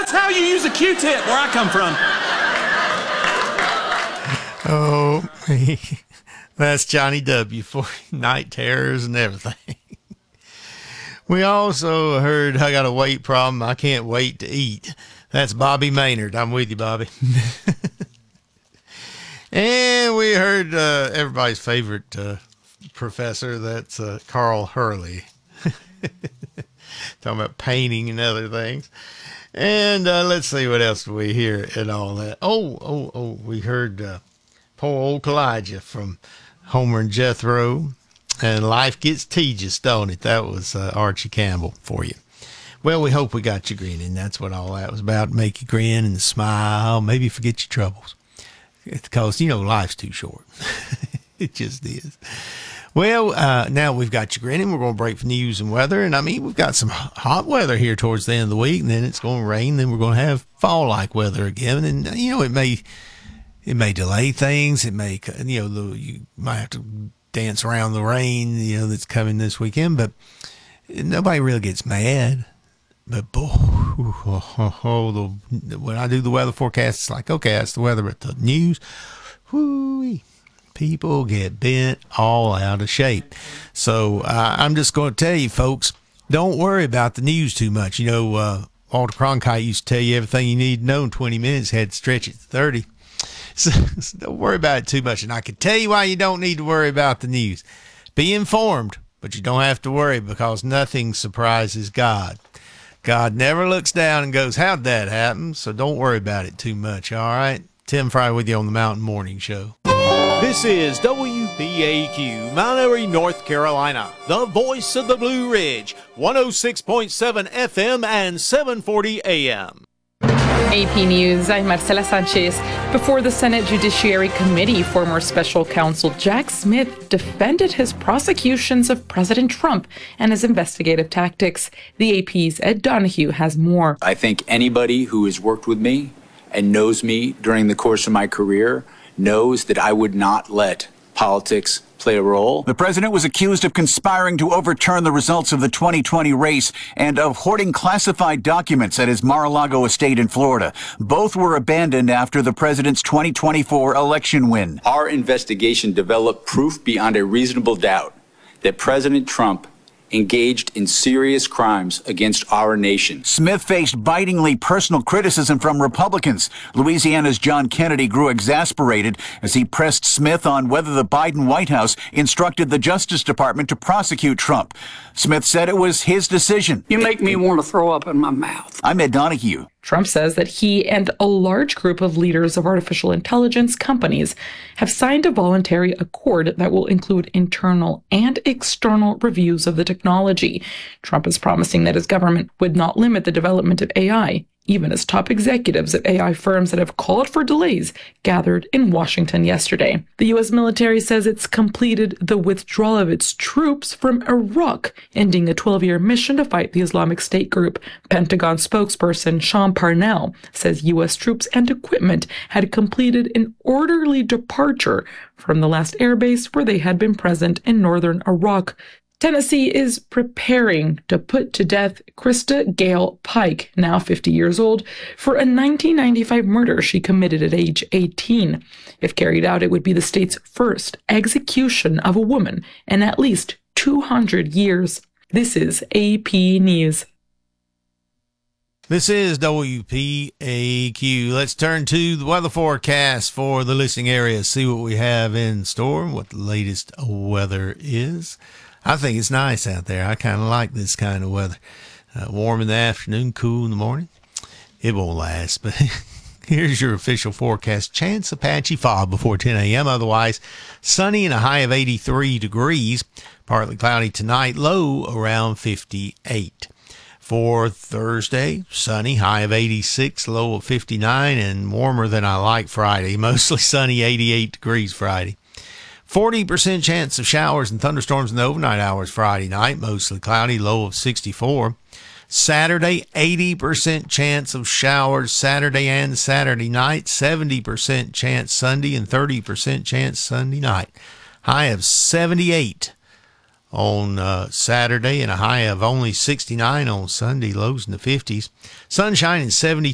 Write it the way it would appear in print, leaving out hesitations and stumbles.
That's how you use a Q-tip where I come from. Oh, that's Johnny W. for Night Terrors and everything. We also heard I got a weight problem. I can't wait to eat. That's Bobby Maynard. I'm with you, Bobby. And we heard everybody's favorite professor. That's Carl Hurley. Talking about painting and other things. And let's see what else we hear and all that. We heard poor old Elijah from Homer and Jethro. And life gets tedious, don't it? That was Archie Campbell for you. Well, we hope we got you grinning. That's what all that was about. Make you grin and smile. Maybe forget your troubles. Because, life's too short. It just is. Well, now we've got you grinning. We're going to break for news and weather. And, we've got some hot weather here towards the end of the week. And then it's going to rain. Then we're going to have fall-like weather again. And, it may delay things. It may, you might have to dance around the rain, that's coming this weekend, but nobody really gets mad. But boy, when I do the weather forecast, it's like, okay, that's the weather, but the news, people get bent all out of shape. So I'm just going to tell you, folks, don't worry about the news too much. Walter Cronkite used to tell you everything you need to know in 20 minutes, had to stretch it to 30. So don't worry about it too much. And I can tell you why you don't need to worry about the news. Be informed, but you don't have to worry because nothing surprises God. God never looks down and goes, how'd that happen? So don't worry about it too much, all right? Tim Fry with you on the Mountain Morning Show. This is WPAQ, Mount Airy, North Carolina, the voice of the Blue Ridge, 106.7 FM and 740 AM. AP News, I'm Marcela Sanchez. Before the Senate Judiciary Committee, former special counsel Jack Smith defended his prosecutions of President Trump and his investigative tactics. The AP's Ed Donahue has more. I think anybody who has worked with me and knows me during the course of my career knows that I would not let politics play a role. The president was accused of conspiring to overturn the results of the 2020 race and of hoarding classified documents at his Mar-a-Lago estate in Florida. Both were abandoned after the president's 2024 election win. Our investigation developed proof beyond a reasonable doubt that President Trump engaged in serious crimes against our nation. Smith faced bitingly personal criticism from Republicans. Louisiana's John Kennedy grew exasperated as he pressed Smith on whether the Biden White House instructed the Justice Department to prosecute Trump. Smith said it was his decision. You make me want to throw up in my mouth. I'm Ed Donahue. Trump says that he and a large group of leaders of artificial intelligence companies have signed a voluntary accord that will include internal and external reviews of the technology. Trump is promising that his government would not limit the development of AI, even as top executives at AI firms that have called for delays gathered in Washington yesterday. The U.S. military says it's completed the withdrawal of its troops from Iraq, ending a 12-year mission to fight the Islamic State group. Pentagon spokesperson Sean Parnell says U.S. troops and equipment had completed an orderly departure from the last airbase where they had been present in northern Iraq. Tennessee is preparing to put to death Krista Gale Pike, now 50 years old, for a 1995 murder she committed at age 18. If carried out, it would be the state's first execution of a woman in at least 200 years. This is AP News. This is WPAQ. Let's turn to the weather forecast for the listening area, see what we have in store, what the latest weather is. I think it's nice out there. I kind of like this kind of weather. Warm in the afternoon, cool in the morning. It won't last, but here's your official forecast. Chance of patchy fog before 10 a.m. Otherwise, sunny and a high of 83 degrees. Partly cloudy tonight, low around 58. For Thursday, sunny, high of 86, low of 59, and warmer than I like Friday. Mostly sunny, 88 degrees Friday. 40% chance of showers and thunderstorms in the overnight hours Friday night, mostly cloudy, low of 64. Saturday, 80% chance of showers Saturday and Saturday night, 70% chance Sunday, and 30% chance Sunday night. High of 78 on Saturday and a high of only 69 on Sunday, lows in the 50s. Sunshine and 70